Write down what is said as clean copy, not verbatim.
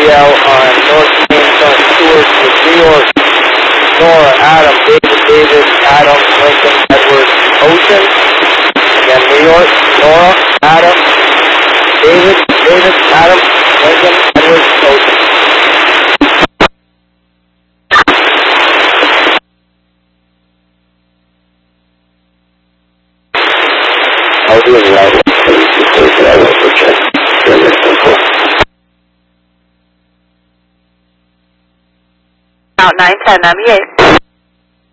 ATL on North Main Front Stewart with New York, Nora, Adam, David, Adam, Lincoln, Edward, Ocean. Again, New York, Nora, Adam, David, Adam, Lincoln, Edward, Ocean. I'll do it right. Out 910, 98.